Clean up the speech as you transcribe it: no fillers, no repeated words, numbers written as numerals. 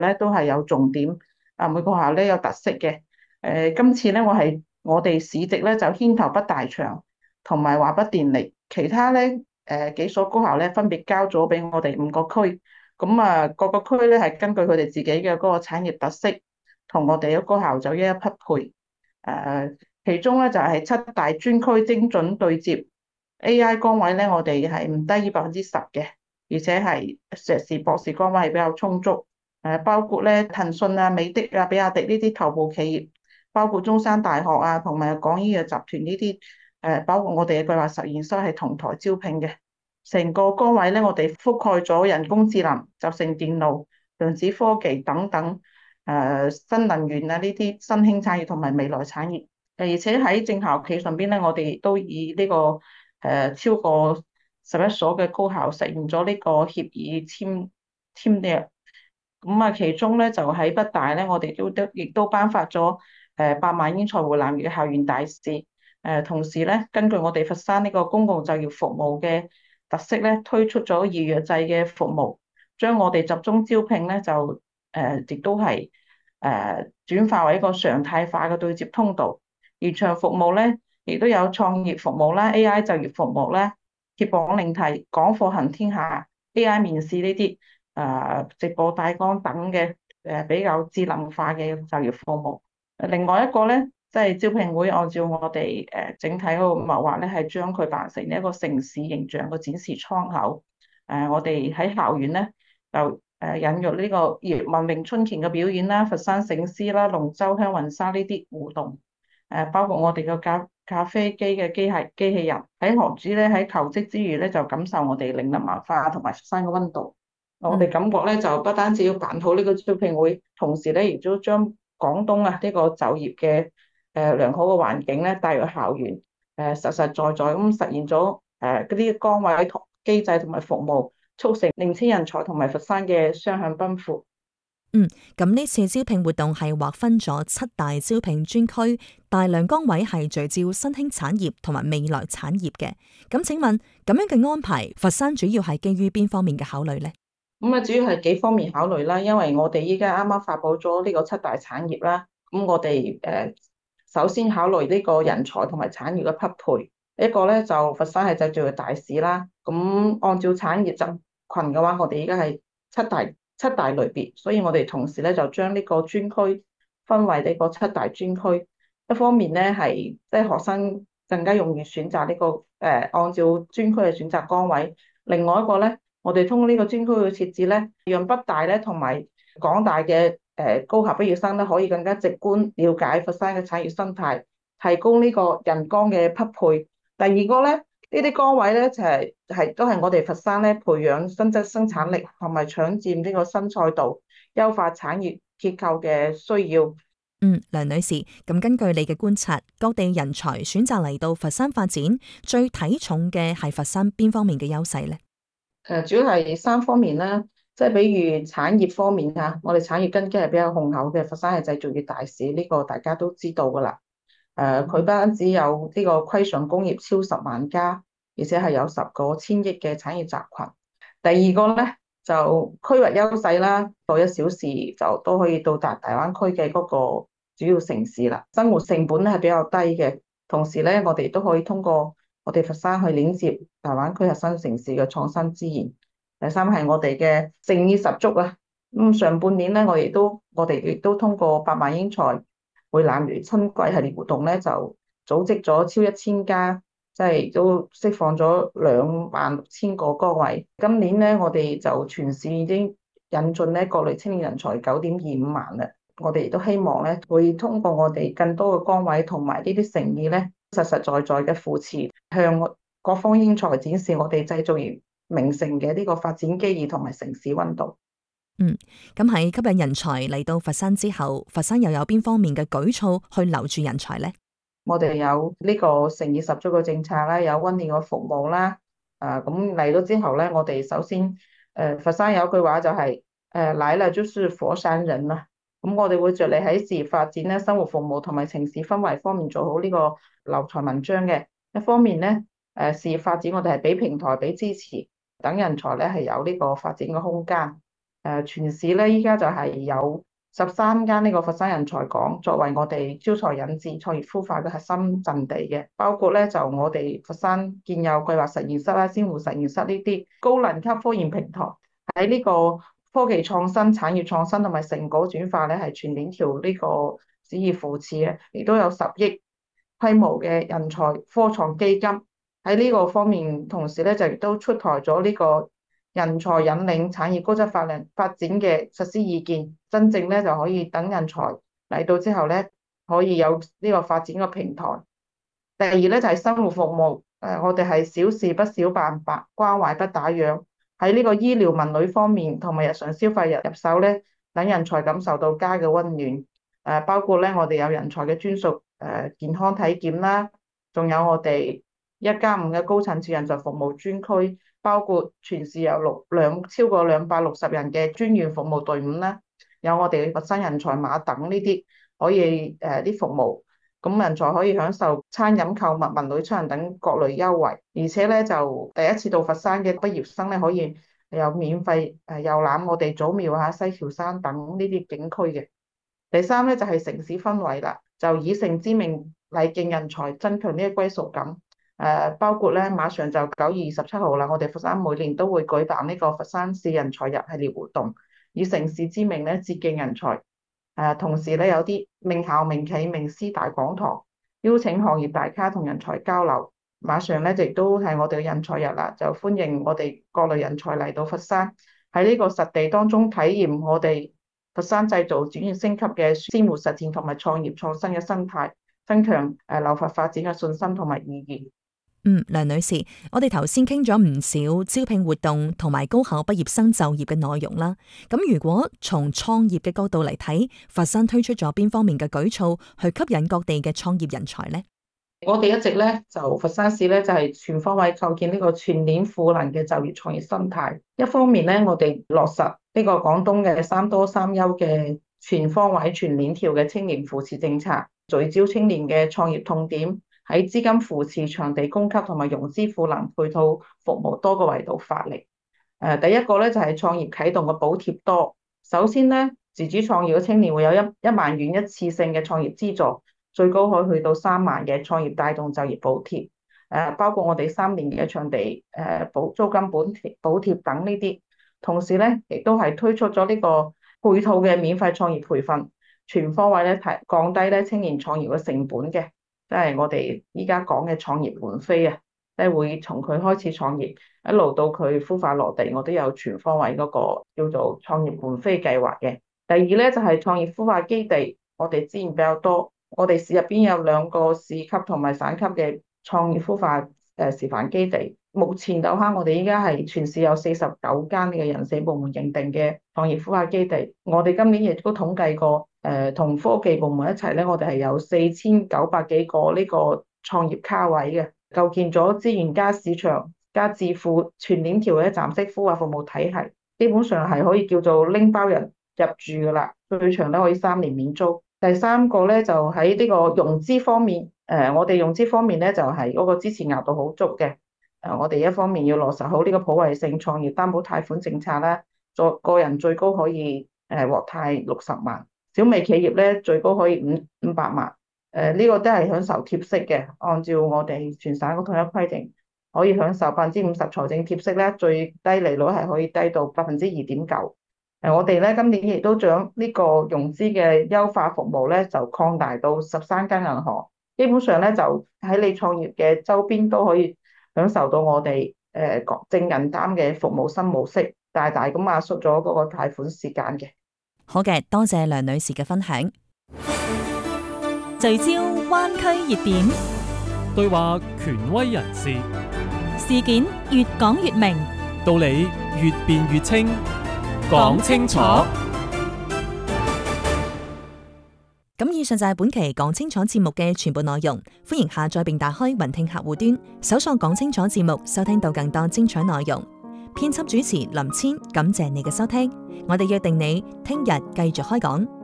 咧都係有重點，每個學校咧有特色嘅。今次咧我哋市直咧就牽頭北大場同埋華北電力，其他咧幾所高校咧分別交咗俾我哋5個區，咁各個區咧係根據佢哋自己嘅嗰個產業特色，同我哋嘅高校就一一匹配。其中咧就係七大專區精準對接 AI 崗位咧，我哋係唔低於10%嘅，而且係碩士、博士崗位係比較充足。包括咧騰訊啊、美的啊、比亞迪呢啲頭部企業，包括中山大學啊，同埋廣醫藥集團呢啲，包括我哋嘅計劃實驗室係同台招聘嘅。成個崗位咧，我哋覆蓋咗人工智能、集成電路、量子科技等等，新能源啊呢啲新興產業同埋未來產業。而且喺正校企上邊咧，我哋都以呢個超過11所嘅高校實現咗呢個協議簽約。咁其中咧就喺北大咧，我哋亦都頒發咗8萬英才會南粵校園大使。同時咧，根據我哋佛山呢個公共就業服務嘅特色咧，推出咗預約制嘅服務，將我哋集中招聘咧就亦都係轉化為一個常態化嘅對接通道。現場服務咧，亦都有創業服務啦、AI 就業服務啦、揭榜領題、講課行天下、AI 面試呢啲。直播帶綱等嘅比較智能化嘅就業服務。另外一個咧，即係招聘會按照我哋整體嗰個謀劃咧，係將佢辦成一個城市形象嘅展示窗口。我哋喺校園咧就引入呢個葉問詠春拳嘅表演啦、佛山醒獅啦、龍舟香雲紗呢啲互動。包括我哋嘅咖啡機嘅機器人喺學子咧喺求職之餘咧，就感受我哋嶺南文化同埋佛山嘅溫度。我哋嗯。 感覺咧就不單止要辦好呢個招聘會，同時咧亦都將廣東呢個就業嘅良好嘅環境咧帶入校園，實實在在咁實現咗嗰啲崗位同機制同埋服務，促成年輕人才同埋佛山嘅雙向奔赴。 嗯，咁呢次招聘活動係劃分咗7大招聘專區，大量崗位係聚焦新興產業同埋未來產業嘅。咁請問咁樣嘅安排，佛山主要係基於邊方面嘅考慮呢？ 主要係幾方面考慮啦，因為我哋依家啱啱發佈咗呢個七大產業啦，咁我哋首先考慮呢個人才同埋產業嘅匹配，一個咧就佛山係製造業大市啦，咁按照產業集群嘅話，我哋依家係七大類別，所以我哋同時咧就將呢個專區分為呢個七大專區，一方面咧係即係學生更加容易選擇呢個按照專區嘅選擇崗位，另外一個咧。我哋通過呢個專區嘅設置咧，讓北大咧同埋廣大嘅高校畢業生咧，可以更加直觀了解佛山嘅產業生態，提供呢個人崗嘅匹配。第二個咧，呢啲崗位咧就都係我哋佛山咧培養新質生產力同埋搶佔呢個新賽道、優化產業結構嘅需要。 梁女士，咁根據你嘅觀察，各地人才選擇嚟到佛山發展，最睇重嘅係佛山邊方面嘅優勢呢？ 主要係3方面啦，即係比如產業方面嚇，我哋產業根基係比較雄厚嘅，佛山係製造業大市，呢個大家都知道噶啦。佢不單止有呢個規上工業超10萬家，而且係有10個千億嘅產業集群。第二個咧就區域優勢啦，過1小時就都可以到達大灣區嘅嗰個主要城市啦，生活成本咧係比較低嘅，同時咧我哋都可以通過我哋佛山去鏈接大灣區核心城市嘅創新資源。第三係我哋嘅誠意十足啊！咁上半年咧，我哋亦都通過8萬英才會南粵春季系列活動咧，就組織咗超1000家，即係都釋放咗26000個崗位。今年咧，我哋就全市已經引進咧各類青年人才9.25萬啦。我哋亦都希望咧，會通過我哋更多嘅崗位同埋呢啲誠意咧，實實在在嘅扶持，向各方英才展示我哋製造業名城嘅呢個發展機遇同埋城市溫度。 咁喺吸引人才嚟到佛山之後，佛山又有邊方面嘅舉措去留住人才呢？ 我哋有呢個誠意十足嘅政策啦，有溫暖嘅服務啦。咁嚟咗之後咧，我哋首先佛山有句話就係來了就是佛山人啦。咁我哋會着力喺事業發展咧、生活服務同埋城市氛圍方面做好呢個留才文章嘅。一方面咧，事業發展我哋係俾平台、俾支持，等人才咧係有呢個發展嘅空間。 全市咧依家就係有13間呢個佛山人才港作為我哋招才引智創業孵化嘅核心陣地嘅，包括咧就我哋佛山建有計劃實驗室啦、鮮活實驗室呢啲高能級科研平台，喺呢個科技創新、產業創新同埋成果轉化咧係全鏈條呢個旨意扶持嘅，亦都有10億規模嘅人才科創基金喺呢個方面，同時咧就亦都出台咗呢個人才引領產業高質發展嘅實施意見，真正咧就可以等人才嚟到之後咧，可以有呢個發展嘅平台。第二咧就係生活服務，我哋係小事不小辦，關懷不打烊。喺呢個醫療文旅方面同埋日常消費入手咧，等人才感受到家嘅溫暖。包括咧我哋有人才嘅專屬健康體檢啦，仲有我哋1+5嘅高層次人才服務專區，包括全市有超過260人嘅專員服務隊伍啦，有我哋佛山人才碼等呢啲可以啲服務，咁人才可以享受餐飲、購物、文旅、出行等各類優惠，而且咧就第一次到佛山嘅畢業生咧可以有免費遊覽我哋祖廟啊、西樵山等呢啲景區嘅。第三咧就係城市氛圍啦，就以城之名禮敬人才，增強呢個歸屬感。包括咧馬上就9月27號啦，我哋佛山每年都會舉辦呢個佛山市人才日系列活動，以城市之名咧致敬人才。同時咧有啲名校、名企、名師大講堂，邀請行業大咖同人才交流。馬上咧亦都係我哋嘅人才日啦，就歡迎我哋各類人才嚟到佛山，喺呢個實地當中體驗我哋佛山製造轉型升級嘅鮮活實踐同埋創業創新嘅生態，增強留佛發展嘅信心同埋意義。 梁女士，我哋頭先傾咗唔少招聘活動同埋高考畢業生就業嘅內容啦。咁如果從創業嘅角度嚟睇，佛山推出咗邊方面嘅舉措去吸引各地嘅創業人才呢？ 我哋一直咧就佛山市咧就係全方位構建呢個全鏈賦能嘅就業創業生態。一方面咧，我哋落實呢個廣東嘅3多3優嘅全方位全鏈條嘅青年扶持政策，聚焦青年嘅創業痛點，喺資金扶持、場地供給同埋融資賦能配套服務多個維度發力。第一個咧就係創業啟動嘅補貼多。首先咧，自主創業嘅青年會有1萬元一次性嘅創業資助，最高可以去到3萬嘅創業帶動就業補貼。包括我哋3年嘅場地租金補貼等呢啲。同時咧，亦都係推出咗呢個配套嘅免費創業培訓，全方位咧降低咧青年創業嘅成本嘅。即係我哋依家講嘅創業門飛啊，即係會從佢開始創業一路到佢孵化落地，我都有全方位嗰個叫做創業門飛計劃嘅。第二咧就係創業孵化基地，我哋資源比較多，我哋市入邊有2個市級同埋省級嘅創業孵化示範基地。目前到我哋依家係全市有49間呢個人社部門認定嘅創業孵化基地。我哋今年亦都統計過，同科技部門一齊咧，我哋係有4900幾個呢個創業卡位嘅，構建咗資源加市場加智庫全鏈條嘅一站式孵化服務體系，基本上係可以叫做拎包人入住噶啦，最長咧可以3年免租。第三個咧就喺呢個融資方面，我哋融資方面咧就係嗰個支持額度好足嘅。我哋一方面要落實好呢個普惠性創業擔保貸款政策啦，個人最高可以獲貸60萬，小微企業咧最高可以500萬。呢個都係享受貼息嘅，按照我哋全省嘅統一規定，可以享受50%財政貼息咧，最低利率係可以低到2.9%。我哋咧今年亦都將呢個融資嘅優化服務咧就擴大到13間銀行，基本上咧就喺你創業嘅周邊都可以享受到我哋正銀擔嘅服務新模式，大大咁壓縮咗嗰個貸款時間嘅。 好嘅，多謝梁女士嘅分享。聚焦灣區熱點， 對話權威人士， 事件越講越明， 道理越辯越清，講清楚。 咁以上就係本期講清楚節目嘅全部內容，歡迎下載並打開雲聽客戶端，搜索講清楚節目，收聽到更多精彩內容。編輯主持林千，感謝你嘅收聽，我哋約定你聽日繼續開講。